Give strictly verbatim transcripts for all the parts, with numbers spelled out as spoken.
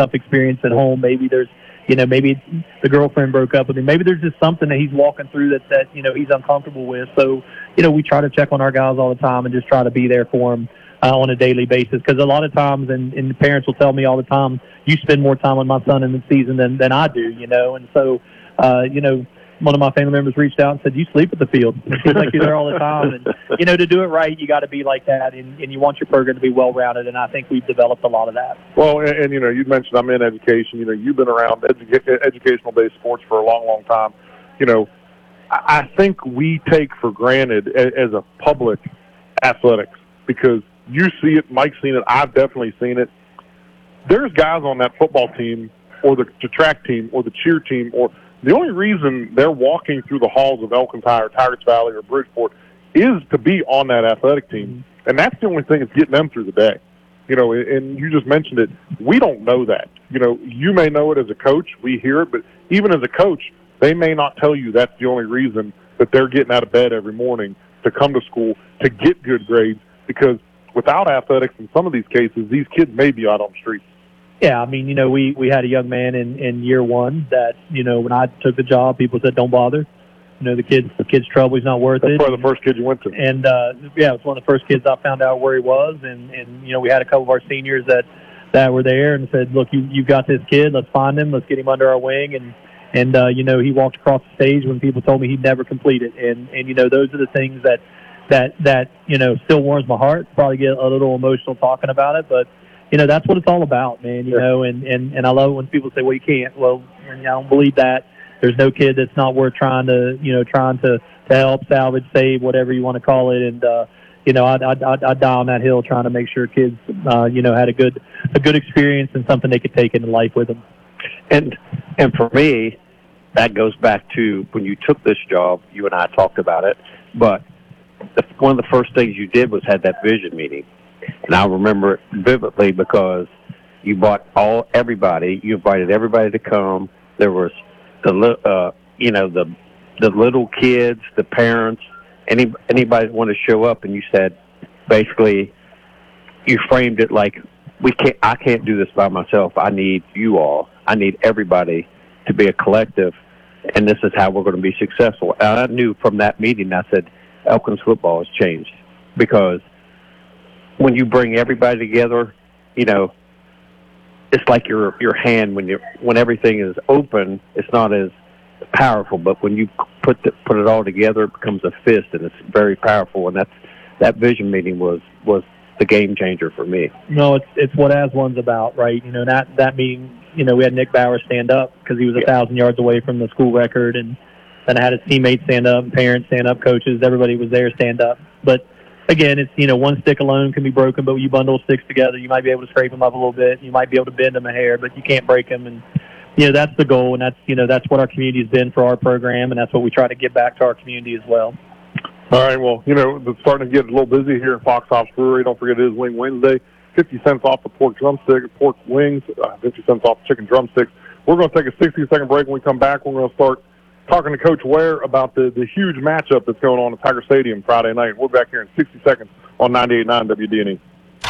tough experience at home. Maybe there's, you know, maybe the girlfriend broke up with him. Maybe there's just something that he's walking through that, that, you know, he's uncomfortable with. So, you know, we try to check on our guys all the time and just try to be there for them uh, on a daily basis. Because a lot of times, and, and the parents will tell me all the time, you spend more time with my son in the season than, than I do, you know. And so, uh, you know, one of my family members reached out and said, you sleep at the field. It seems like you're there all the time. And, you know, to do it right, you got to be like that, and, and you want your program to be well-rounded, and I think we've developed a lot of that. Well, and, and you know, you mentioned I'm in education. You know, you've been around edu- educational-based sports for a long, long time. You know, I, I think we take for granted as, as a public athletics because you see it, Mike's seen it, I've definitely seen it. There's guys on that football team or the, the track team or the cheer team or – the only reason they're walking through the halls of Elkins High or Tigers Valley or Bridgeport is to be on that athletic team, and that's the only thing that's getting them through the day. You know, and you just mentioned it. We don't know that. You know, you may know it as a coach. We hear it, but even as a coach, they may not tell you that's the only reason that they're getting out of bed every morning to come to school to get good grades, because without athletics in some of these cases, these kids may be out on the streets. Yeah, I mean, you know, we, we had a young man in, in year one that, you know, when I took the job, people said, don't bother. You know, the kid's, the kid's trouble, he's not worth That's it. That's probably the first kid you went to. And, uh, yeah, it was one of the first kids I found out where he was. And, and you know, we had a couple of our seniors that, that were there and said, look, you, you've got this kid. Let's find him. Let's get him under our wing. And, and uh, you know, he walked across the stage when people told me he'd never complete it. And, and you know, those are the things that, that, that, you know, still warms my heart. Probably get a little emotional talking about it, but you know, that's what it's all about, man, you know, and, and, and I love when people say, well, you can't. Well, I don't believe that. There's no kid that's not worth trying to, you know, trying to, to help, salvage, save, whatever you want to call it. And, uh, you know, I'd, I'd, I'd die on that hill trying to make sure kids, uh, you know, had a good a good experience and something they could take into life with them. And, and for me, that goes back to when you took this job, you and I talked about it, but the, one of the first things you did was had that vision meeting. And I remember it vividly because you brought all everybody. You invited everybody to come. There was the uh, you know the the little kids, the parents, any anybody that wanted to show up. And you said basically you framed it like we can't. I can't do this by myself. I need you all. I need everybody to be a collective, and this is how we're going to be successful. And I knew from that meeting. I said Elkins football has changed because when you bring everybody together, you know, it's like your your hand when you when everything is open, it's not as powerful. But when you put the, put it all together, it becomes a fist, and it's very powerful. And that's that vision meeting was was the game changer for me. No, it's it's what As One's about, right? You know, that that meeting. You know, we had Nick Bauer stand up because he was a yeah. thousand yards away from the school record, and then I had his teammates stand up, parents stand up, coaches, everybody was there stand up, but. Again, it's, you know, one stick alone can be broken, but when you bundle sticks together, you might be able to scrape them up a little bit. You might be able to bend them a hair, but you can't break them. And, you know, that's the goal, and that's, you know, that's what our community has been for our program, and that's what we try to give back to our community as well. All right, well, you know, it's starting to get a little busy here at Fox Hops Brewery. Don't forget it is Wing Wednesday. fifty cents off the pork drumstick, pork wings, uh, fifty cents off the chicken drumsticks. We're going to take a sixty-second break. When we come back, we're going to start talking to Coach Ware about the, the huge matchup that's going on at Tiger Stadium Friday night. We're back here in sixty seconds on ninety-eight point nine W D N E.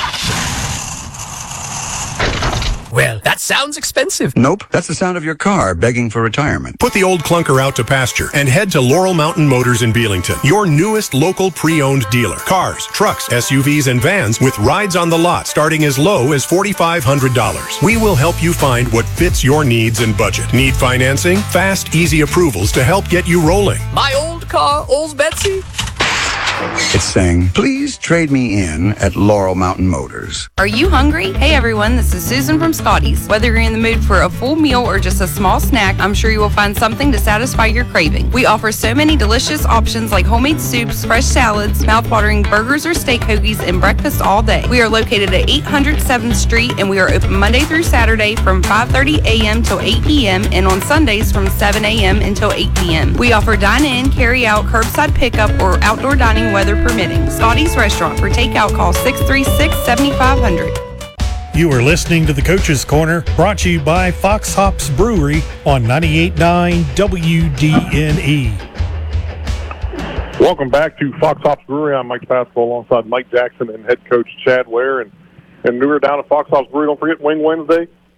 Well, that sounds expensive. Nope, that's the sound of your car begging for retirement. Put the old clunker out to pasture and head to Laurel Mountain Motors in Belington, your newest local pre-owned dealer. Cars, trucks, S U Vs, and vans with rides on the lot starting as low as four thousand five hundred dollars. We will help you find what fits your needs and budget. Need financing? Fast, easy approvals to help get you rolling. My old car, Old Betsy? It's saying, please trade me in at Laurel Mountain Motors. Are you hungry? Hey everyone, this is Susan from Scotty's. Whether you're in the mood for a full meal or just a small snack, I'm sure you will find something to satisfy your craving. We offer so many delicious options like homemade soups, fresh salads, mouth-watering burgers or steak hoagies, and breakfast all day. We are located at eight hundred seventh Street, and we are open Monday through Saturday from five thirty a.m. till eight p.m. and on Sundays from seven a.m. until eight p.m. We offer dine-in, carry-out, curbside pickup, or outdoor dining weather permitting. Scotty's Restaurant. For takeout, call six three six, seven five zero zero. You are listening to the Coach's Corner, brought to you by Fox Hops Brewery on ninety-eight point nine W D N E. Welcome back to Fox Hops Brewery. I'm Mike Pascal alongside Mike Jackson and head coach Chad Ware. And, and we were down at Fox Hops Brewery. Don't forget, Wing Wednesday,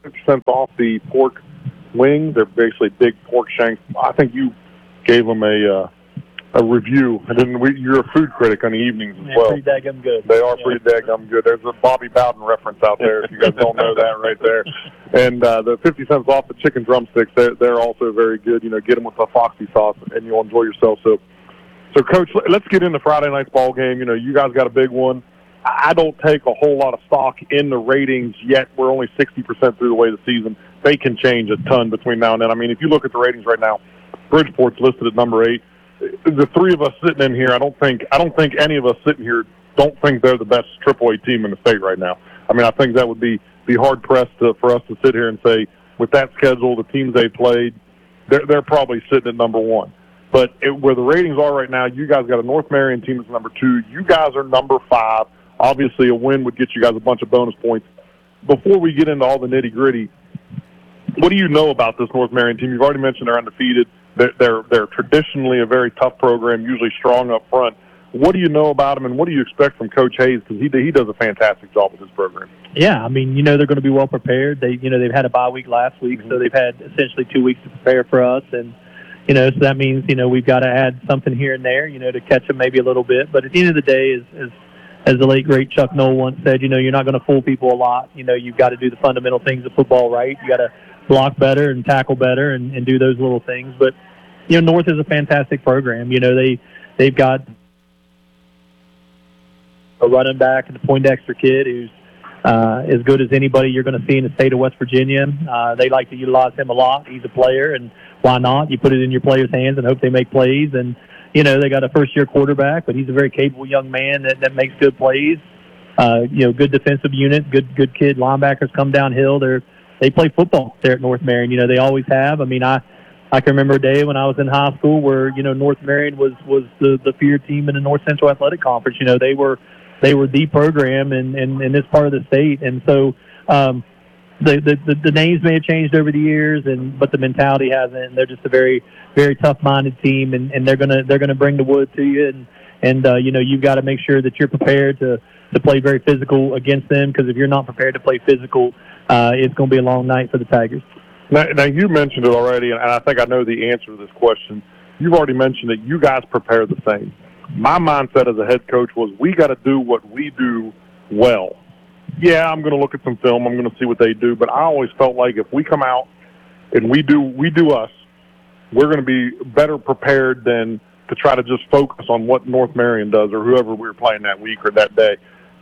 fifty cents off the pork wings. They're basically big pork shanks. I think you gave them a uh, a review, and then we, you're a food critic on the evenings as Yeah, well. pretty daggum good. They are Yeah. pretty daggum good. There's a Bobby Bowden reference out there, if you guys don't know that right there. And uh, the fifty cents off the chicken drumsticks, they're, they're also very good. You know, get them with the Foxy sauce, and you'll enjoy yourself. So, so Coach, let's get into Friday night's ball game. You know, you guys got a big one. I don't take a whole lot of stock in the ratings yet. We're only sixty percent through the way of the season. They can change a ton between now and then. I mean, if you look at the ratings right now, Bridgeport's listed at number eight. The three of us sitting in here, I don't think I don't think any of us sitting here don't think they're the best triple A team in the state right now. I mean, I think that would be, be hard-pressed to, for us to sit here and say, with that schedule, the teams they played, they're, they're probably sitting at number one. But it, where the ratings are right now, you guys got a North Marion team that's number two. You guys are number five. Obviously, a win would get you guys a bunch of bonus points. Before we get into all the nitty-gritty, what do you know about this North Marion team? You've already mentioned they're undefeated. They're, they're, they're traditionally a very tough program, usually strong up front. What do you know about them, and what do you expect from Coach Hayes? Because he, he does a fantastic job with this program. Yeah, I mean, you know, they're going to be well prepared. They, you know, they've had a bye week last week, mm-hmm. so they've had essentially two weeks to prepare for us. And, you know, so that means, you know, we've got to add something here and there, you know, to catch them maybe a little bit. But at the end of the day, as, as, as the late, great Chuck Noll once said, you know, you're not going to fool people a lot. You know, you've got to do the fundamental things of football right. You got to block better and tackle better and, and do those little things. But, you know, North is a fantastic program. You know, they, they've got a running back and a Poindexter kid who's uh, as good as anybody you're going to see in the state of West Virginia. Uh, they like to utilize him a lot. He's a player, and why not? You put it in your players' hands and hope they make plays. And, you know, they got a first-year quarterback, but he's a very capable young man that, that makes good plays. Uh, you know, good defensive unit, good good kid. Linebackers come downhill. They're, they play football there at North Marion. You know, they always have. I mean, I I can remember a day when I was in high school where, you know, North Marion was, was the, the feared team in the North Central Athletic Conference. You know, they were – They were the program in, in, in this part of the state. And so um, the, the, the names may have changed over the years, and but the mentality hasn't. And they're just a very, very tough-minded team, and, and they're going to they're gonna bring the wood to you. And, and uh, you know, you've got to make sure that you're prepared to, to play very physical against them, because if you're not prepared to play physical, uh, it's going to be a long night for the Tigers. Now, now, you mentioned it already, and I think I know the answer to this question. You've already mentioned that you guys prepare the same. My mindset as a head coach was we got to do what we do well. Yeah, I'm going to look at some film. I'm going to see what they do. But I always felt like if we come out and we do we do us, we're going to be better prepared than to try to just focus on what North Marion does or whoever we were playing that week or that day.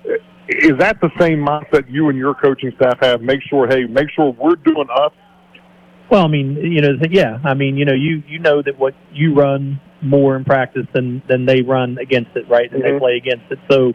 Is that the same mindset you and your coaching staff have? Make sure, hey, make sure we're doing us. Well, I mean, you know, yeah. I mean, you know, you, you know that what you run more in practice than, than they run against it, right? And mm-hmm. they play against it. So,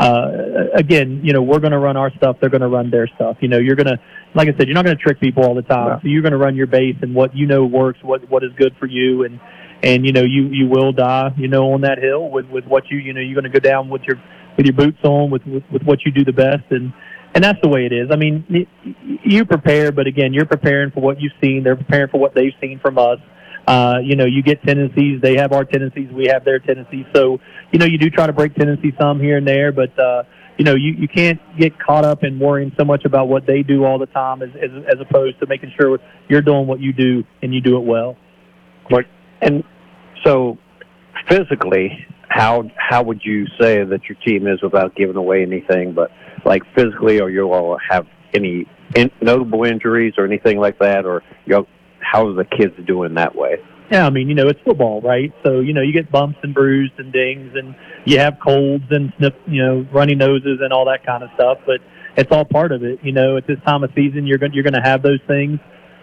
uh, again, you know, we're going to run our stuff. They're going to run their stuff. You know, you're going to, like I said, you're not going to trick people all the time. No. So you're going to run your base and what you know works, what what is good for you. And, and you know, you, you will die, you know, on that hill with, with what you, you know, you're going to go down with your with your boots on, with, with, with what you do the best. And, And that's the way it is. I mean, you prepare, but again, you're preparing for what you've seen. They're preparing for what they've seen from us. Uh, you know, you get tendencies. They have our tendencies. We have their tendencies. So, you know, you do try to break tendencies some here and there, but, uh, you know, you, you can't get caught up in worrying so much about what they do all the time as, as, as opposed to making sure you're doing what you do and you do it well. Like, and so physically, how how would you say that your team is without giving away anything, but like physically, or you all have any in, notable injuries or anything like that, or you know, how are the kids doing that way? Yeah, I mean, you know, it's football, right? So, you know, you get bumps and bruised and dings, and you have colds and snip, you know, runny noses and all that kind of stuff. But it's all part of it. You know, at this time of season, you're going you're going to have those things.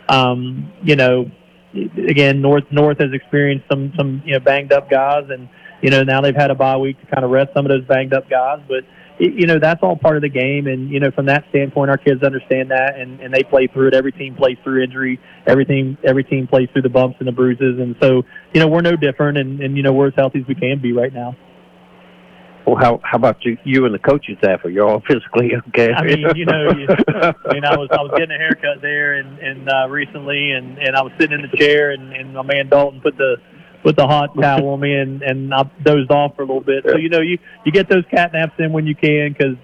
Um, you know, again, North North has experienced some some you know banged up guys, and you know now they've had a bye week to kind of rest some of those banged up guys, but. You know, that's all part of the game, and, you know, from that standpoint, our kids understand that, and, and they play through it. Every team plays through injury. Every team, every team plays through the bumps and the bruises, and so, you know, we're no different, and, and you know, we're as healthy as we can be right now. Well, how how about you you and the coaching staff? Are you all physically okay? I mean, you know, you, I mean, I was I was getting a haircut there and, and uh, recently, and, and I was sitting in the chair, and, and my man Dalton put the put the hot towel on me, and, and I dozed off for a little bit. So, you know, you, you get those cat naps in when you can, because,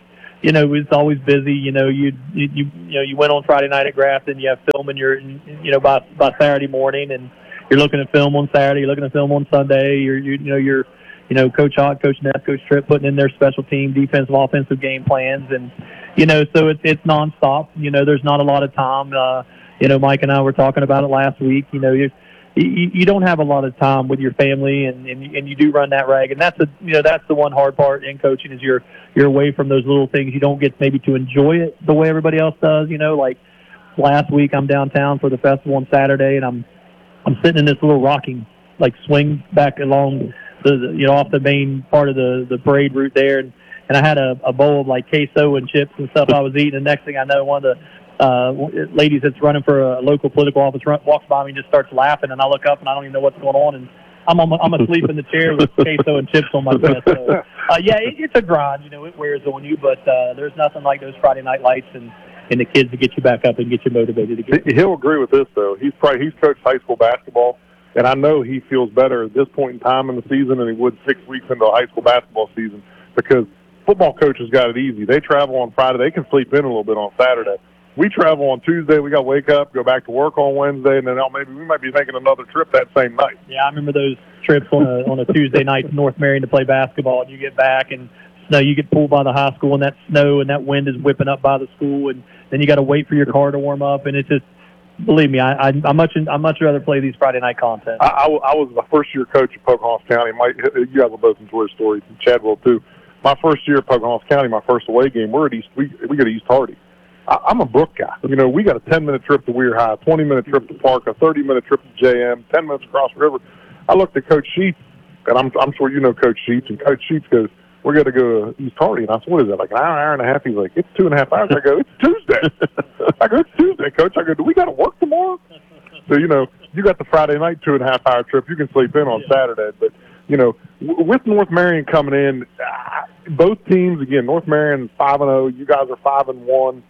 you know, it's always busy. You know, you you you you know, you went on Friday night at Grafton. You have film, and you're, you know, by by Saturday morning, and you're looking at film on Saturday. You're looking at film on Sunday. You're you, you know you're you know Coach Hawk, Coach Neff, Coach Tripp putting in their special team, defensive, offensive game plans, and you know, so it's it's nonstop. You know, there's not a lot of time. Uh, you know, Mike and I were talking about it last week. You know, you you, you don't have a lot of time with your family, and, and and you do run that rag, and that's a you know that's the one hard part in coaching is you're you're away from those little things. You don't get maybe to enjoy it the way everybody else does. You know, like last week I'm downtown for the festival on Saturday, and I'm I'm sitting in this little rocking like swing back along the, the you know off the main part of the the parade route there, and, and I had a, a bowl of like queso and chips and stuff I was eating. And next thing I know, one of the Uh, ladies that's running for a local political office run, walks by me and just starts laughing, and I look up and I don't even know what's going on, and I'm on, I'm asleep in the chair with queso and chips on my chest. So, uh, yeah, it, it's a grind, you know, it wears on you, but uh, there's nothing like those Friday night lights and, and the kids to get you back up and get you motivated again. He'll agree with this though. He's probably he's coached high school basketball, and I know he feels better at this point in time in the season than he would six weeks into a high school basketball season because football coaches got it easy. They travel on Friday, they can sleep in a little bit on Saturday. We travel on Tuesday. We got to wake up, go back to work on Wednesday, and then oh, maybe we might be making another trip that same night. Yeah, I remember those trips on a, on a Tuesday night to North Marion to play basketball, and you get back and snow. You get pulled by the high school, and that snow and that wind is whipping up by the school, and then you got to wait for your car to warm up, and it's just believe me, I, I I much I much rather play these Friday night contests. I, I, I was my first year coach at Pocahontas County. Mike, you guys will both enjoy the story. Chad will too. My first year at Pocahontas County, my first away game, we're at East. We we go to East Hardy. I'm a Brook guy. You know, we got a ten-minute trip to Weir High, a twenty-minute trip to Park, a thirty-minute trip to J M, ten minutes across the river. I looked at Coach Sheets, and I'm I'm sure you know Coach Sheets, and Coach Sheets goes, we're going to go to East Hardy. And I said, what is that, like an hour, hour and a half? He's like, it's two and a half hours. I go, it's Tuesday. I go, it's Tuesday, Coach. I go, do we got to work tomorrow? So, you know, you got the Friday night two and a half hour trip. You can sleep in on Saturday. But, you know, w- with North Marion coming in, uh, both teams, again, North Marion five and oh, you guys are five and one.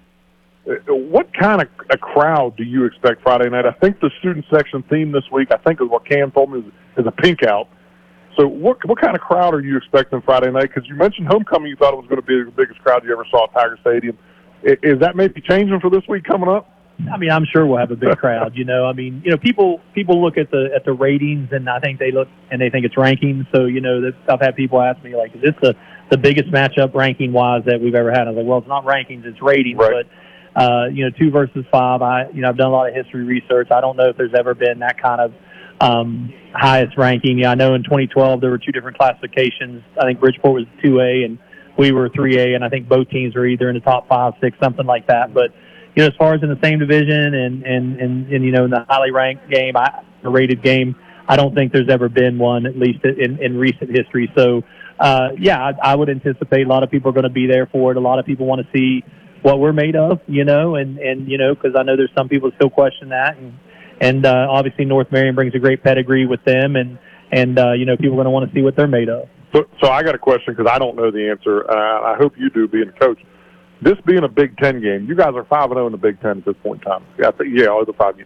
What kind of a crowd do you expect Friday night? I think the student section theme this week, I think is what Cam told me, is, is a pink out. So what what kind of crowd are you expecting Friday night? Because you mentioned homecoming, you thought it was going to be the biggest crowd you ever saw at Tiger Stadium. Is that maybe changing for this week coming up? I mean, I'm sure we'll have a big crowd. You know, I mean, you know, people people look at the at the ratings, and I think they look and they think it's rankings. So you know, that I've had people ask me like, "Is this the the biggest matchup ranking wise that we've ever had?" I was like, "Well, it's not rankings, it's ratings." Right. But uh, you know, two versus five. I you know, I've done a lot of history research. I don't know if there's ever been that kind of um, highest ranking. Yeah, I know in twenty twelve there were two different classifications. I think Bridgeport was two A and we were three A, and I think both teams were either in the top five, six, something like that. But you know, as far as in the same division and, and, and, and you know, in the highly ranked game, I, the rated game, I don't think there's ever been one, at least in, in recent history. So, uh, yeah, I, I would anticipate a lot of people are going to be there for it. A lot of people want to see what we're made of, you know, and, and you know, because I know there's some people that still question that. And, and uh, obviously North Marion brings a great pedigree with them, and, and uh, you know, people are going to want to see what they're made of. So, so I got a question because I don't know the answer. Uh, I hope you do, being a coach. This being a Big Ten game, you guys are five and zero in the Big Ten at this point in time. Yeah, I think, yeah, all the five games.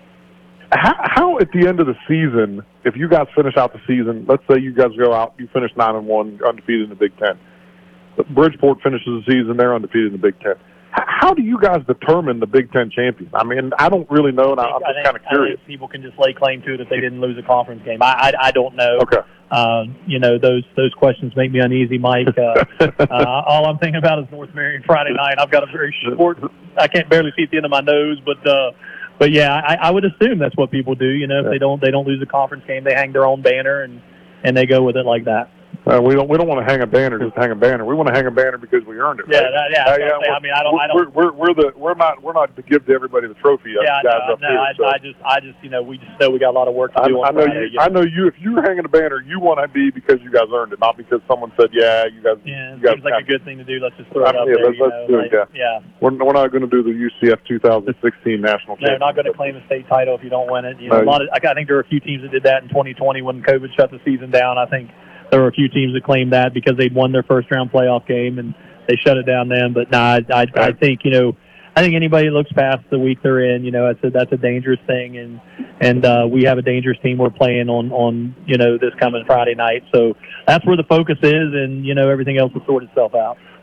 How, how at the end of the season, if you guys finish out the season, let's say you guys go out, you finish nine and one, undefeated in the Big Ten. But Bridgeport finishes the season, they're undefeated in the Big Ten. How do you guys determine the Big Ten champion? I mean, I don't really know, and I'm just kind of curious. I think people can just lay claim to it if they didn't lose a conference game. I I, I don't know. Okay. Uh, you know, those those questions make me uneasy, Mike. Uh, uh, all I'm thinking about is North Marion Friday night. I've got a very short, I can't barely see at the end of my nose, but uh, but yeah, I, I would assume that's what people do. You know, if they don't they don't lose a conference game, they hang their own banner and and they go with it like that. Uh, we don't. We don't want to hang a banner just to hang a banner. We want to hang a banner because we earned it. Yeah, right? that, yeah. Uh, yeah say, I mean, I don't. I don't. We're, we're, we're the. We're not. We're not to give to everybody the trophy. Yeah, guys no, up no. here, I, so. I just, I just, you know, we just know we got a lot of work to I, do on I know Friday, you. you know? I know you. If you're hanging a banner, you want to be because you guys earned it, not because someone said, "Yeah, you guys." Yeah, you guys seems like a good thing to do. Let's just throw I it up mean, yeah, there. let's, let's you know, do like, it. Yeah. yeah. We're we're not going to do the U C F two thousand sixteen national. No, not going to claim a state title if you don't win it. You know, No. a lot of. I think there were a few teams that did that in twenty twenty when COVID shut the season down. I think there were a few teams that claimed that because they'd won their first round playoff game and they shut it down then. But no, nah, I, I, I think you know, I think anybody that looks past the week they're in, you know, that's a that's a dangerous thing, and and uh, we have a dangerous team we're playing on on you know this coming Friday night. So that's where the focus is, and you know everything else will sort itself out.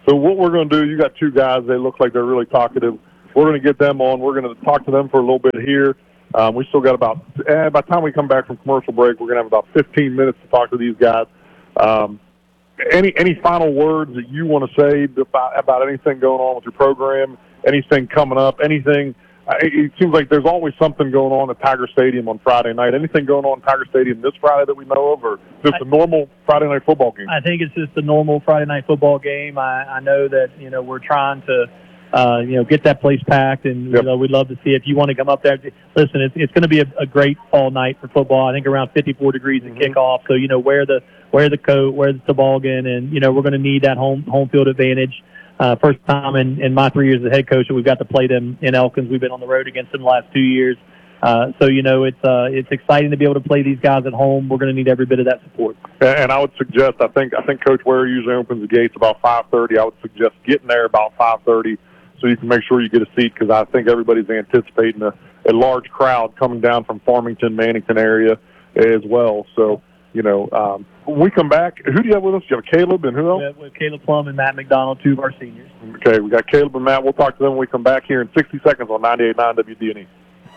So what we're going to do, you got two guys. They look like they're really talkative. We're going to get them on. We're going to talk to them for a little bit here. Um, we still got about, eh, by the time we come back from commercial break, we're going to have about fifteen minutes to talk to these guys. Um, any any final words that you want to say about, about anything going on with your program, anything coming up, anything? Uh, it, it seems like there's always something going on at Tiger Stadium on Friday night. Anything going on at Tiger Stadium this Friday that we know of, or just a normal Friday night football game? I think it's just a normal Friday night football game. I, I know that, you know, we're trying to, uh, you know, get that place packed, and, Yep. you know, we'd love to see if you want to come up there. Listen, it's, it's going to be a, a great fall night for football. I think around fifty-four degrees at Mhm. kickoff. So, you know, wear the, wear the coat, wear the toboggan, and, you know, we're going to need that home, home field advantage. Uh, first time in, in my three years as head coach that we've got to play them in Elkins. We've been on the road against them the last two years. Uh, so, you know, it's uh, it's exciting to be able to play these guys at home. We're going to need every bit of that support. And, and I would suggest, I think I think Coach Ware usually opens the gates about five thirty. I would suggest getting there about five thirty so you can make sure you get a seat, because I think everybody's anticipating a, a large crowd coming down from Farmington, Mannington area as well. So, you know, um, when we come back, who do you have with us? You have Caleb and who else? With, with Caleb Plum and Matt McDonald, two of our seniors. Okay, we got Caleb and Matt. We'll talk to them when we come back here in sixty seconds on ninety-eight point nine W D N E.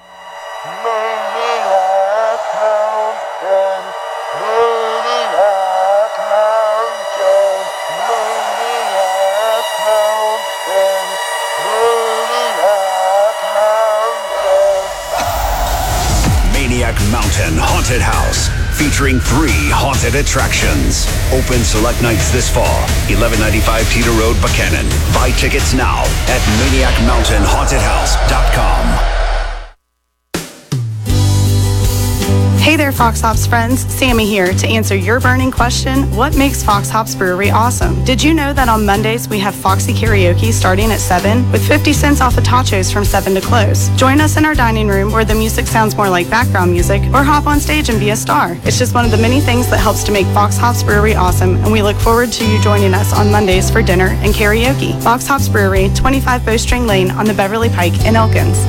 Maniac Mountain Haunted House, featuring three haunted attractions. Open select nights this fall. eleven ninety-five Teeter Road, Buchanan. Buy tickets now at maniac mountain haunted house dot com. Hey there, Fox Hops friends. Sammy here to answer your burning question, what makes Fox Hops Brewery awesome? Did you know that on Mondays we have Foxy Karaoke starting at seven with fifty cents off of tachos from seven to close? Join us in our dining room where the music sounds more like background music, or hop on stage and be a star. It's just one of the many things that helps to make Fox Hops Brewery awesome, and we look forward to you joining us on Mondays for dinner and karaoke. Fox Hops Brewery, twenty-five Bowstring Lane on the Beverly Pike in Elkins.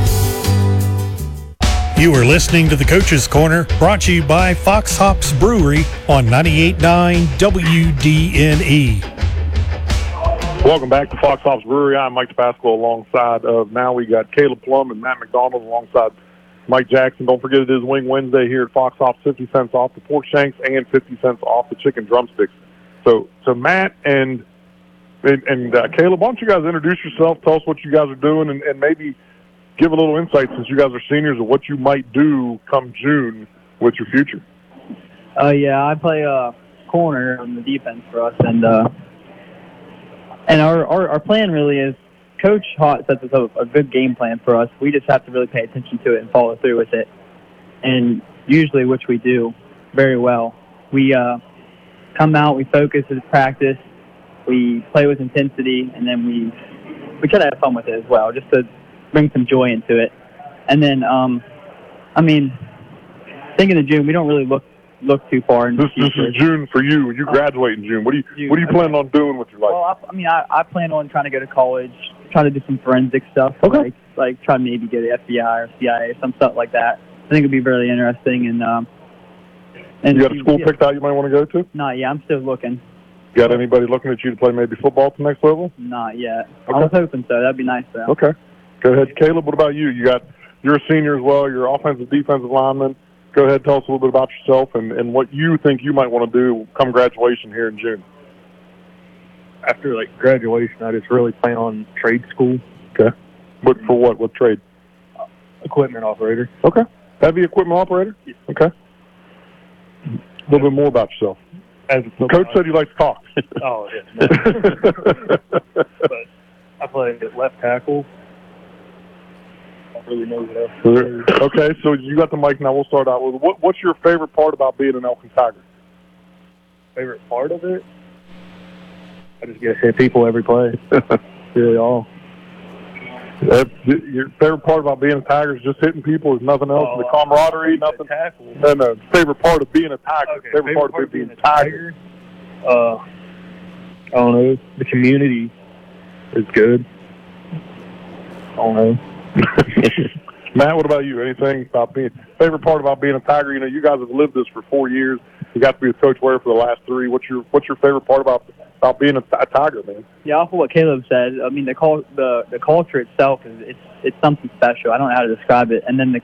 You are listening to the Coach's Corner, brought to you by Fox Hops Brewery on ninety-eight point nine W D N E. Welcome back to Fox Hops Brewery. I'm Mike Pascal alongside of, now we got Caleb Plum and Matt McDonald alongside Mike Jackson. Don't forget it is Wing Wednesday here at Fox Hops, fifty cents off the pork shanks and fifty cents off the chicken drumsticks. So, so Matt and and, and uh, Caleb, why don't you guys introduce yourself, tell us what you guys are doing, and, and maybe give a little insight, since you guys are seniors, of what you might do come June with your future. Uh, yeah, I play uh, corner on the defense for us, and uh, and our, our our plan really is, Coach Hott sets us up a good game plan for us. We just have to really pay attention to it and follow through with it. And usually, which we do very well, we uh, come out, we focus at practice, we play with intensity, and then we we try to have fun with it as well, just to bring some joy into it. And then, um, I mean, thinking of June, we don't really look look too far into This, the this future. is June for you. You graduate in June. What do you June, What do you okay. plan on doing with your life? Well, I, I mean, I, I plan on trying to go to college, try to do some forensic stuff, Okay. like like try to maybe get an F B I or C I A or some stuff like that. I think it'd be really interesting. And um, and you got a school yeah, picked out you might want to go to? Not yet. I'm still looking. Got anybody looking at you to play maybe football at the next level? Not yet. I Okay. was hoping so. That'd be nice though. Okay. Go ahead. Caleb, what about you? You got, you're a senior as well. You're offensive, defensive lineman. Go ahead, tell us a little bit about yourself and, and what you think you might want to do come graduation here in June. After like graduation, I just really plan on trade school. Okay. But for what? What trade? Equipment operator. Okay. Heavy equipment operator? Okay. A little bit more about yourself. As a Coach said you like to talk. Oh, yeah. But I play left tackle. I don't really know what else to do. Okay, so you got the mic now. We'll start out with, what, what's your favorite part about being an Elkins Tiger? Favorite part of it? I just get to hit people every play. Really all. That's, your favorite part about being a Tiger is just hitting people, is nothing else? Oh, the camaraderie, uh, nothing? Tackle. No, no. Favorite part of being a Tiger. Okay, favorite, favorite part of being a Tiger. Uh, I don't know. The community is good. I don't know. Matt, what about you? Anything about being favorite part about being a Tiger? You know, you guys have lived this for four years. You got to be with Coach Ware for the last three. What's your What's your favorite part about about being a, a Tiger, man. Yeah, off of what Caleb said, I mean, the call, the the culture itself is it's it's something special. I don't know how to describe it. And then the